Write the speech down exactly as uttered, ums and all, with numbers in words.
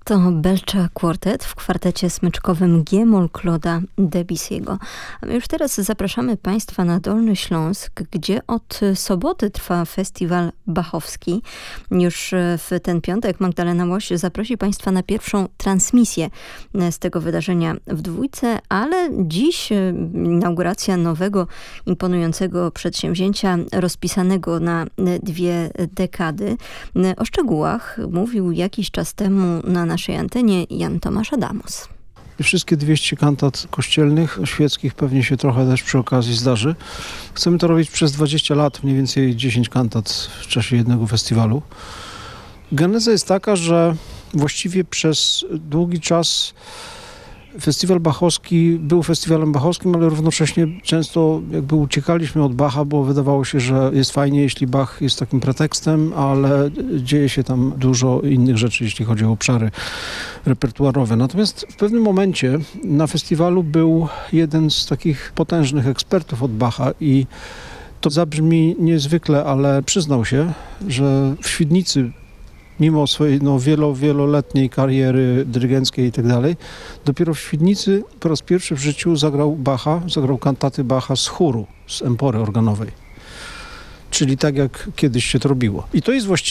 To Belcza Quartet w kwartecie smyczkowym G-moll Claude'a Debussy'ego. A my już teraz zapraszamy Państwa na Dolny Śląsk, gdzie od soboty trwa festiwal bachowski. Już w ten piątek Magdalena Łoś zaprosi Państwa na pierwszą transmisję z tego wydarzenia w Dwójce, ale dziś inauguracja nowego, imponującego przedsięwzięcia rozpisanego na dwie dekady. O szczegółach mówił jakiś czas temu na naszej antenie Jan Tomasz Adamus. Wszystkie dwieście kantat kościelnych, świeckich pewnie się trochę też przy okazji zdarzy. Chcemy to robić przez dwadzieścia lat, mniej więcej dziesięć kantat w czasie jednego festiwalu. Geneza jest taka, że właściwie przez długi czas festiwal bachowski był festiwalem bachowskim, ale równocześnie często jakby uciekaliśmy od Bacha, bo wydawało się, że jest fajnie, jeśli Bach jest takim pretekstem, ale dzieje się tam dużo innych rzeczy, jeśli chodzi o obszary repertuarowe. Natomiast w pewnym momencie na festiwalu był jeden z takich potężnych ekspertów od Bacha i to zabrzmi niezwykle, ale przyznał się, że w Świdnicy mimo swojej no, wielo, wieloletniej kariery dyrygenckiej i tak dalej, dopiero w Świdnicy po raz pierwszy w życiu zagrał Bacha, zagrał kantaty Bacha z chóru, z empory organowej. Czyli tak, jak kiedyś się to robiło. I to jest właściwie